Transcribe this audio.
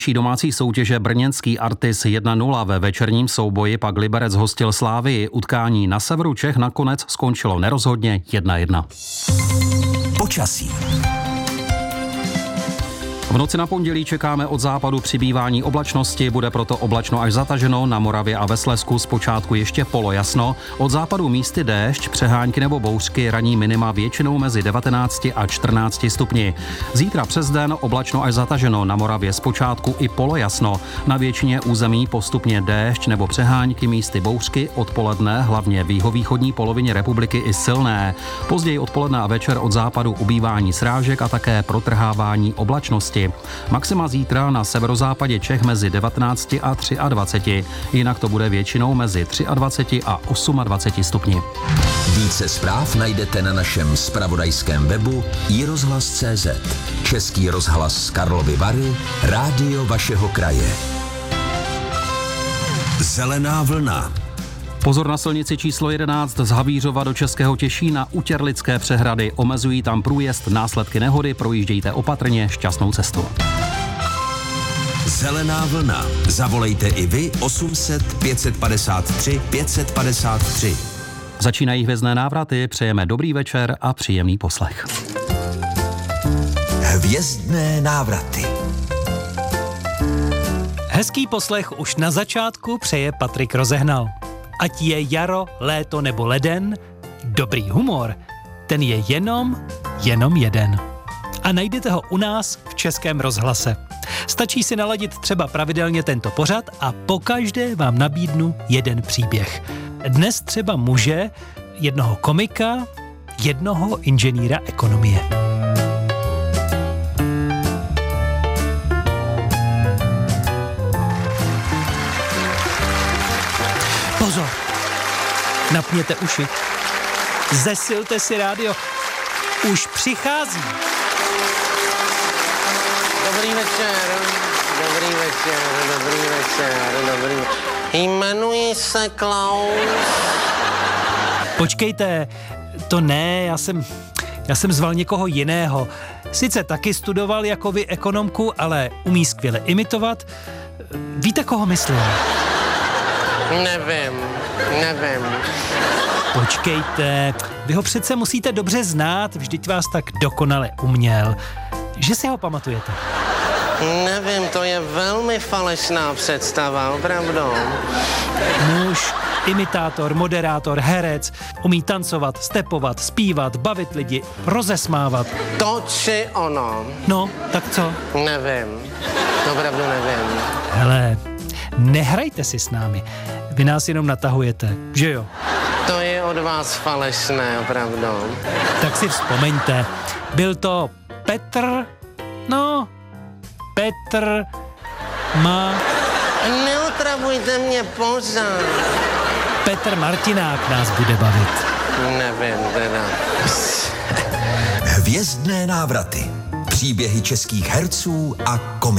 Domácí soutěže brněnský Artis 1-0 ve večerním souboji pak Liberec hostil Slavii. Utkání na severu Čech nakonec skončilo nerozhodně 1-1. Počasí. V noci na pondělí čekáme od západu přibývání oblačnosti, bude proto oblačno až zataženo, na Moravě a ve Slezsku zpočátku ještě polojasno. Od západu místy déšť, přehánky nebo bouřky, ranní minima většinou mezi 19 a 14 stupni. Zítra přes den oblačno až zataženo, na Moravě zpočátku i polojasno. Na většině území postupně déšť nebo přehánky, místy bouřky, odpoledne hlavně v jihovýchodní polovině republiky i silné. Později odpoledne a večer od západu ubývání srážek a také protrhávání oblačnosti. Maxima zítra na severozápadě Čech mezi 19 a 23, jinak to bude většinou mezi 23 a 28 stupni. Více zpráv najdete na našem zpravodajském webu iRozhlas.cz. Český rozhlas z Karlovy Vary, rádio vašeho kraje. Zelená vlna. Pozor na silnici číslo 11 z Havířova do Českého Těšína u Těrlické přehrady. Omezují tam průjezd, následky nehody, projíždějte opatrně, šťastnou cestu. Zelená vlna. Zavolejte i vy 800 553 553. Začínají hvězdné návraty, přejeme dobrý večer a příjemný poslech. Hvězdné návraty. Hezký poslech už na začátku přeje Patrik Rozehnal. Ať je jaro, léto nebo leden, dobrý humor, ten je jenom jeden. A najdete ho u nás v Českém rozhlase. Stačí si naladit třeba pravidelně tento pořad a pokaždé vám nabídnu jeden příběh. Dnes třeba muže, jednoho komika, jednoho inženýra ekonomie. Pozor, napněte uši, zesilte si rádio, už přichází. Dobrý večer. Jmenuji se Klaus. Počkejte, to ne, já jsem zval někoho jiného. Sice taky studoval jako vy ekonomku, ale umí skvěle imitovat. Víte, koho myslím? Nevím. Počkejte, vy ho přece musíte dobře znát, vždyť vás tak dokonale uměl. Že si ho pamatujete? Nevím, to je velmi falešná představa, opravdu. Muž, imitátor, moderátor, herec, umí tancovat, stepovat, zpívat, bavit lidi, rozesmávat. To či ono. No, tak co? Nevím, opravdu nevím. Hele, nehrajte si s námi, vy nás jenom natahujete, že jo? To je od vás falešné, opravdu. Tak si vzpomeňte, byl to Petr Neotravujte mě pořád. Petr Martinák nás bude bavit. Nevím teda. Hvězdné návraty. Příběhy českých herců a komiků.